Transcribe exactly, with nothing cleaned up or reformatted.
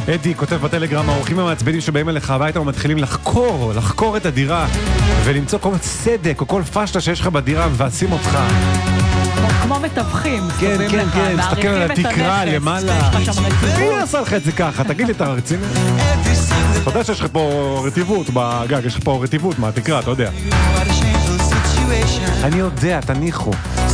אדי כותב בטלגרם, האורחים המעצבנים שבאים אליך הביתה ומתחילים לחקור, לחקור את הדירה ולמצוא כל סדק או כל פשטה שיש לך בדירה ומבאסים אותך. כמו מתווכים, כן, כן, כן, תסתכל על התקרה למעלה. מי עשה לך את זה ככה? תגיד לי, אתה רציני? אתה יודע שיש לך פה רטיבות בגג, יש לך פה רטיבות מהתקרה, אתה יודע. אני יודע, תניחו.